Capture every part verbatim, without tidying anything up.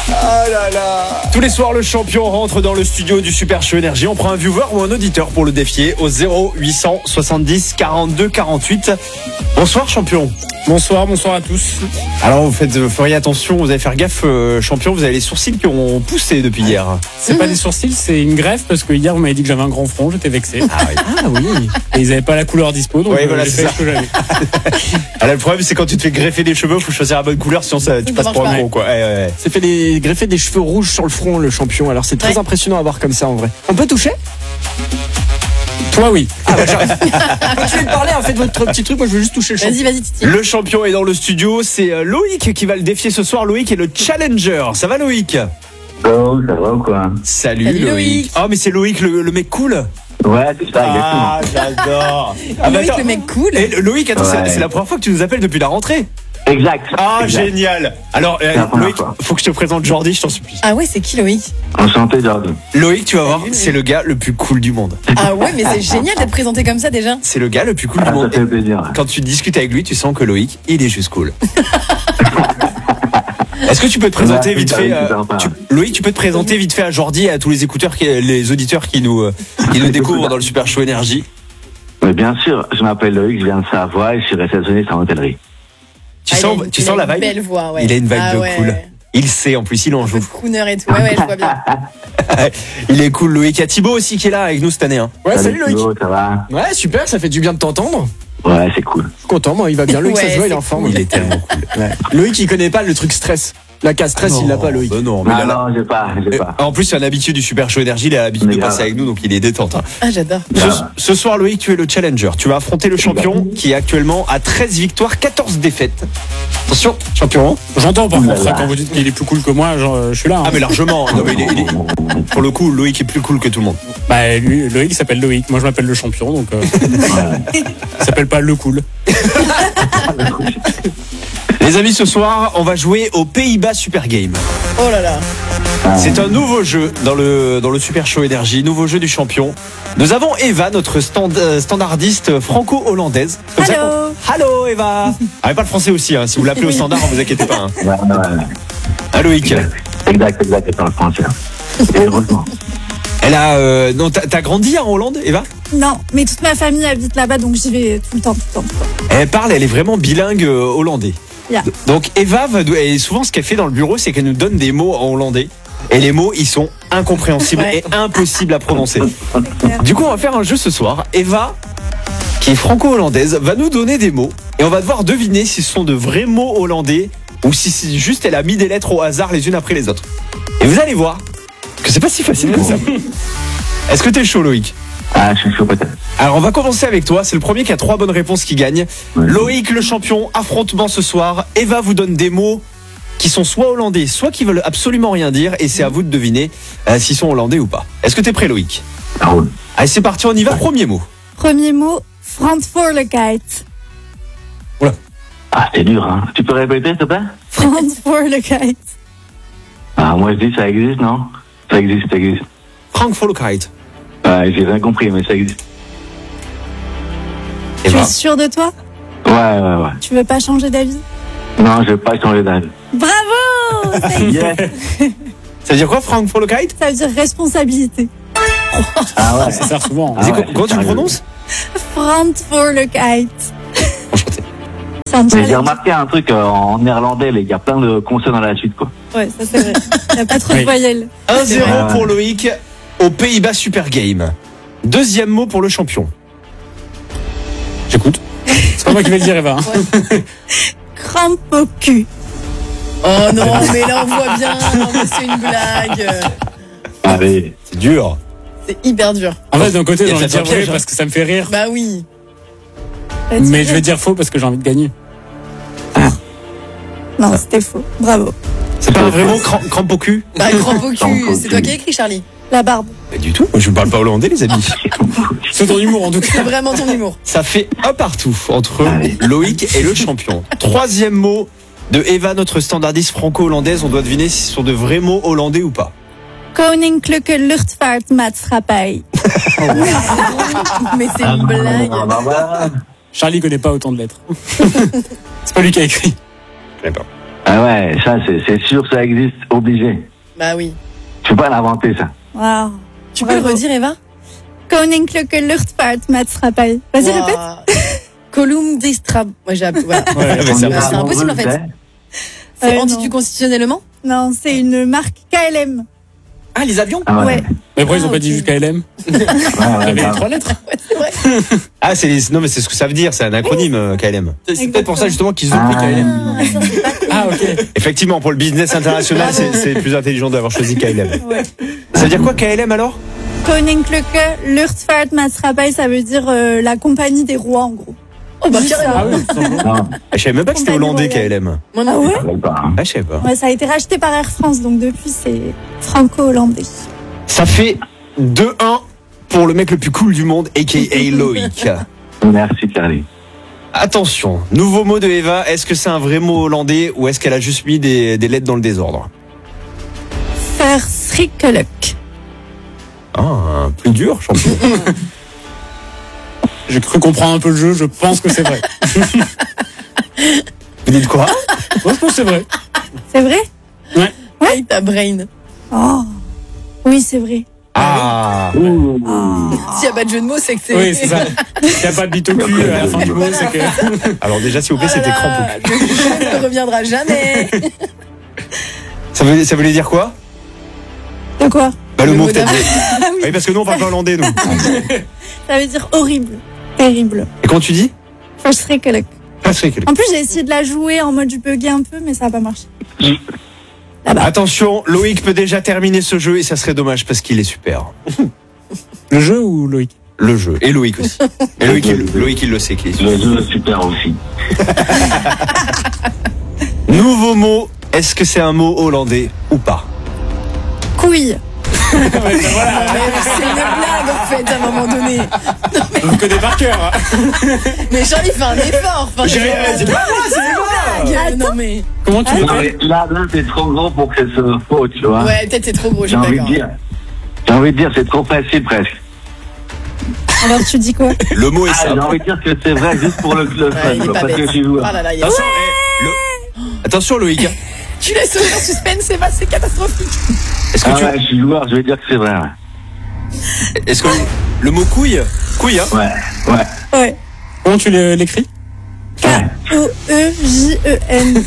Ah là là. Tous les soirs, le champion rentre dans le studio du Super Show Énergie. On prend un viewer ou un auditeur pour le défier au zéro huit cent soixante-dix quarante-deux quarante-huit. Bonsoir champion. Bonsoir, bonsoir à tous. Alors vous faites, vous feriez attention, vous allez faire gaffe, euh, champion, vous avez les sourcils qui ont poussé depuis hier. C'est mmh. pas des sourcils, c'est une greffe parce que hier vous m'avez dit que j'avais un grand front, j'étais vexé. Ah oui. Ah oui. Et ils avaient pas la couleur dispo, donc oui, euh, voilà, j'ai c'est fait ça. ce que j'avais. Alors le problème c'est quand tu te fais greffer des cheveux, faut choisir la bonne couleur, sinon ça, tu passes pour un gros quoi. Ouais, ouais, ouais. C'est fait des, greffer des cheveux rouges sur le front, le champion. Alors c'est très ouais. impressionnant à voir comme ça en vrai. On peut toucher ? Toi oui. Ah bah j'arrive. Continuez de parler, hein, faites votre petit truc, moi je veux juste toucher le champion. Vas-y, vas-y, Titi. Le champion est dans le studio, c'est Loïc qui va le défier ce soir. Loïc est le challenger. Ça va Loïc ? Oh, ça va ou quoi ? Salut, Salut Loïc. Loïc. Oh mais c'est Loïc le, le mec cool. Ouais, c'est ça, Ah, j'adore. Ah, Loïc, attends. le mec cool. Et Loïc, attends, Ouais. c'est, c'est la première fois que tu nous appelles depuis la rentrée. exactement. Exact. Ah, exact. génial. Alors, euh, C'est la première Loïc, fois. faut que je te présente Jordi, je t'en supplie. Ah ouais, c'est qui Loïc? Enchanté, Jordi. Loïc, tu vas voir, Salut, c'est le gars le plus cool du monde. Ah ouais, mais c'est génial d'être présenté comme ça déjà. C'est le gars le plus cool Ah, du monde. ça fait plaisir. Quand tu discutes avec lui, tu sens que Loïc, il est juste cool. Est-ce que tu peux te présenter Ouais, vite c'est fait, sympa, euh, c'est sympa. tu- Loïc, tu peux te présenter vite fait à Jordi et à tous les écouteurs, qui, les auditeurs qui nous, euh, qui nous découvrent dans le Super Show Énergie. Mais bien sûr, je m'appelle Loïc, je viens de Savoie et je suis réceptionniste en hôtellerie. Tu Ah, sens, il a- tu il sens a la une vibe? belle voix, ouais. Il a une vibe Ah de ouais. cool. Il sait, en plus, il en Un peu joue. crooner et tout. Ouais, ouais, je vois bien. Il est cool, Loïc. Il y a Thibaut aussi qui est là avec nous cette année. Hein. Ouais, salut Loïc. Thibaut, ça va ? Ouais, super, ça fait du bien de t'entendre. Ouais, c'est cool. Je suis content, moi il va bien. Loïc, ça Ouais, se voit, il est c'est en forme. cool. Il est tellement cool. Ouais. Loïc, il connaît pas le truc stress. La case stress, il l'a pas, Loïc. Bah non, mais Non, là, là- non, j'ai pas, j'ai Euh, pas. En plus, c'est un habitué du Super Show Énergie. Il a l'habitude Mais de grave. passer avec nous, donc il est détente. Hein. Ah, j'adore. Ce, ce soir, Loïc, tu es le challenger. Tu vas affronter le champion qui est actuellement à treize victoires, quatorze défaites. Attention, champion. J'entends par Ouh là contre là. quand vous dites qu'il est plus cool que moi, genre, euh, je suis là. hein. Ah, mais largement. Non, mais il est- il est- Pour le coup, Loïc est plus cool que tout le monde. Bah lui, Loïc s'appelle Loïc, moi je m'appelle le champion, donc euh, il s'appelle pas le cool. Les amis, ce soir, on va jouer au Pays-Bas Super Game. Oh là là. C'est un nouveau jeu dans le, dans le Super Show Énergie, nouveau jeu du champion. Nous avons Eva, notre stand, euh, standardiste franco-hollandaise. Comme ça Allô. qu'on- Allô Eva. Ah, mais pas le français aussi, hein. Si vous l'appelez au standard, ne vous inquiétez pas. Hein. Ouais, ouais, ouais. Ah, Loïc. Exact, exact, c'est pas le français. Et heureusement. Elle a. Euh, non, t'as, t'as grandi en Hollande, Eva? Non, mais toute ma famille habite là-bas, donc j'y vais tout le temps, tout le temps. Tout le temps. Elle parle, elle est vraiment bilingue euh, hollandais. Yeah. Donc Eva, va, et souvent ce qu'elle fait dans le bureau, c'est qu'elle nous donne des mots en hollandais. Et les mots, ils sont incompréhensibles Ouais. et impossibles à prononcer. Du coup, on va faire un jeu ce soir. Eva, qui est franco-hollandaise, va nous donner des mots. Et on va devoir deviner si ce sont de vrais mots hollandais ou si c'est juste elle a mis des lettres au hasard les unes après les autres. Et vous allez voir que c'est pas si facile que ça. Est-ce que t'es chaud, Loïc? Ah, je suis chaud peut-être. Alors on va commencer avec toi, c'est le premier qui a trois bonnes réponses qui gagne. Ouais. Loïc le champion, affrontement ce soir. Eva vous donne des mots qui sont soit hollandais, soit qui veulent absolument rien dire, et c'est à vous de deviner euh, s'ils sont hollandais ou pas. Est-ce que t'es prêt, Loïc? Ça roule. Allez, c'est parti, on y va. Premier mot. Premier mot, Verantwoordelijkheid. Ah, c'est dur, hein. Tu peux répéter, s'il te plaît ? Verantwoordelijkheid. Ah, moi je dis ça existe, non ? Ça existe, ça existe. Frankfurtheid. Ouais, j'ai rien compris, mais ça existe. Tu Eva. es sûr de toi? Ouais, ouais, ouais. Tu veux pas changer d'avis? Non, je vais pas changer d'avis. Bravo! Ça, Yes. Ça veut dire quoi, Frankfurtheid? ça veut dire responsabilité. Ah ouais. Ça sert souvent. hein. Ah C'est ouais, quoi- Comment tu le sérieux. prononces? Verantwoordelijkheid. Enchanté. C'est un Mais j'ai challenge. remarqué un truc euh, en néerlandais, il y a plein de consonnes à la suite, quoi. Ouais, ça c'est vrai. Il y a pas trop Oui. de voyelles. un zéro vrai. pour Loïc aux Pays-Bas Super Game. Deuxième mot pour le champion. J'écoute. C'est pas moi qui vais le dire, Eva. hein. Crampe au cul. Oh non, mais là on voit bien. Non, mais c'est une blague. Allez. C'est dur. C'est hyper dur. En fait, d'un côté, Il y j'ai a envie de peut-être un dire vrai piège, hein. parce que ça me fait rire. Bah oui. Vas-y, Mais je vas-y. vais dire faux parce que j'ai envie de gagner. Non, c'était faux. Bravo. C'est pas un vrai mot, cram- crampe au cul? Bah crampe au cul. Crampe au C'est toi cul. qui as écrit, Charlie. La barbe. Pas du tout. Moi, je ne parle pas hollandais, les amis. C'est ton humour en tout C'est cas. vraiment ton humour. Ça fait un partout entre Allez. Loïc et le champion. Troisième mot de Eva, notre standardiste franco-hollandaise. On doit deviner si ce sont de vrais mots hollandais ou pas. Koninklijke Luchtvaartmaatschappij. Mais c'est une blague. Ah, bah, voilà. Charlie connaît pas autant de lettres. C'est pas lui qui a écrit. Je connais pas. Ah ouais, ça, c'est, c'est sûr, ça existe, obligé. Bah oui. Tu peux pas l'inventer, ça. Waouh. Tu peux le redire, Eva? Koninklijke Luchtvaartmaatschappij. Vas-y, Wow. répète. Column d'Istra. Moi, j'ai appris. Voilà. Ouais, mais ça va. C'est impossible, en fait. Ouais. C'est Euh, anti-du non. constitutionnellement? Non, c'est une marque K L M. Ah, les avions Ah ouais. Ouais. Mais pourquoi ils ont Ah, pas dit ok. juste K L M? Ouais, ouais, J'avais les grave. trois lettres. Ouais, c'est vrai. Ah, c'est les... non, mais c'est ce que ça veut dire, c'est un acronyme euh, K L M. C'est peut-être pour ça justement qu'ils ont pris Ah. K L M. Ah, ça, c'est pas cool. Ah, ok. Effectivement, pour le business international, c'est, c'est plus intelligent d'avoir choisi K L M. Ouais. Ça veut dire quoi K L M alors? Koninklijke Luchtvaartmaatschappij, ça veut dire euh, la compagnie des rois, en gros. Oh, bah, Juste carrément. ça. Ah oui, tout simplement. Non, Je savais même pas que c'était Compagnie hollandais K royale. L M. Moi non Ah plus. ouais? je savais pas. hein. Ah, je savais pas. Ouais, ça a été racheté par Air France, donc depuis, c'est franco-hollandais. Ça fait deux un pour le mec le plus cool du monde, a k a. Loïc. Merci, Carly. Attention, nouveau mot de Eva, est-ce que c'est un vrai mot hollandais ou est-ce qu'elle a juste mis des, des lettres dans le désordre? Verschrikkelijk. Ah, plus dur, champion. J'ai cru comprendre un peu le jeu, je pense que c'est vrai. Vous dites quoi? Moi, je pense que c'est vrai. C'est vrai? Avec ta brain. Oh. Oui, c'est vrai. Ah, Ouh. S'il n'y a pas de jeu de mots, c'est que c'est. Oui, c'est ça. S'il n'y a pas de bite au cul à la fin du mot, c'est que. alors déjà s'il vous plaît, Oh c'était là crampe. là, le jeu ne reviendra jamais. Ça veut, ça voulait dire quoi? De quoi? Bah le, Le mot mot que t'as d'avant. dit. Oui, parce que nous on parle pas hollandais nous. Ça veut dire horrible. Terrible. Et quand tu dis? Verschrikkelijk. Verschrikkelijk. En plus, j'ai essayé de la jouer en mode je buguais un peu, mais ça n'a pas marché. Attention, Loïc peut déjà terminer ce jeu et ça serait dommage parce qu'il est super. Le jeu ou Loïc? Le jeu. Et Loïc aussi. Et Loïc, il, Loïc, il le sait qu'il est super. Le jeu est super aussi. Nouveau mot, est-ce que c'est un mot hollandais ou pas? Couille. Mais c'est une blague en fait à un moment donné. Je vous connais par cœur. Mais Charlie fait un effort. Enfin, J'ai- c'est pas moi, c'est une blague. Non mais. Comment tu Non, l'étais? mais là, là, c'est trop gros pour que ce soit faux, tu vois. Ouais, peut-être c'est trop gros, je J'ai suis envie de d'accord. dire. J'ai envie de dire, c'est trop facile presque. Alors tu dis quoi? Le mot est Ah, j'ai simple. envie de dire que c'est vrai juste pour le, le Ouais, fun, il est quoi, pas parce bête. que je suis joueur. Oh là là, il y a- Attention, eh, le- Attention Loïc. Tu laisses aucun suspense, c'est pas, c'est catastrophique. Est-ce que Ah tu... ouais, je suis joueur, je vais dire que c'est vrai. Ouais, Est-ce que le mot couille, couille, hein? ouais. ouais. Ouais. Comment tu l'é- l'écris? O E J E N.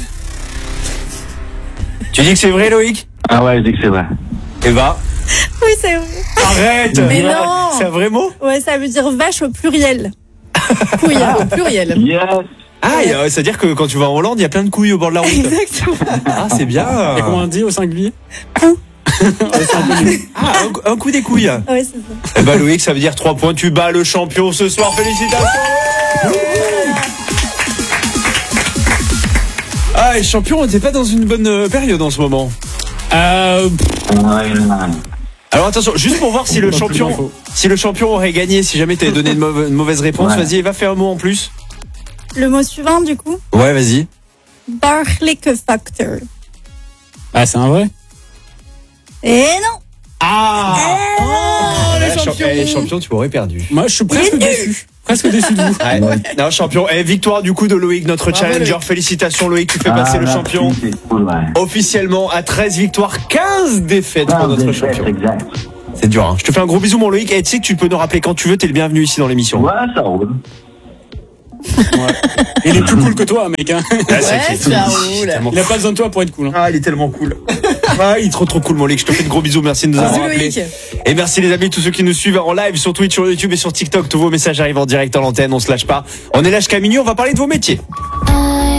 Tu dis que c'est vrai Loïc? Ah ouais, je dis que c'est vrai. Eva, Oui, c'est vrai. arrête. Mais non. C'est un vrai mot? Ouais, ça veut dire vache au pluriel. Couille. Ah, au pluriel. Yes. Ah, et, euh, c'est-à-dire que quand tu vas en Hollande, il y a plein de couilles au bord de la route. Exactement. Ah, c'est bien. Et comment on dit au singulier? Ah, un, un coup des couilles. Ouais, c'est ça. Eh ben Loïc, ça veut dire trois points. Tu bats le champion ce soir. Félicitations. Ah, et champion, t'es pas dans une bonne euh, période en ce moment. Euh. Ouais, ouais. Alors attention, juste pour voir si le Pas plus champion, d'infos. si le champion aurait gagné, si jamais t'avais donné une mauvaise, une mauvaise réponse, Ouais. vas-y, Eva, fais un mot en plus. Le mot suivant, du coup. Ouais, vas-y. Bargelijke factor. Ah, c'est un vrai? Et non. Ah. Oh, le Ouais, champion. eh, champion, tu m'aurais perdu. Moi, je suis presque déçu. Presque déçu de vous. Ouais. Non, champion. Eh, victoire du coup de Loïc, notre Bravo, challenger. Loïc. Félicitations Loïc, tu fais Ah, passer le merci, champion c'est cool, ouais. officiellement à treize victoires, quinze défaites pour Ah, notre c'est champion. exact. C'est dur, hein. Je te fais un gros bisou, mon Loïc. Et tu sais que tu peux nous rappeler quand tu veux, t'es le bienvenu ici dans l'émission. Ouais, ça roule. Il est plus cool que toi, mec. Hein. Ah, c'est Ouais, vrai qu'il est ça tout- roule. tellement Il a pas besoin de toi pour être cool. Hein. Ah, il est tellement cool. Ah, il est trop trop cool, mon Loïc. Je te fais de gros bisous. Merci de nous avoir Bisous, rappelés. Loïc. Et merci les amis, tous ceux qui nous suivent en live sur Twitch, sur YouTube et sur TikTok. Tous vos messages arrivent en direct à l'antenne. On se lâche pas. On est là jusqu'à minuit. On va parler de vos métiers. I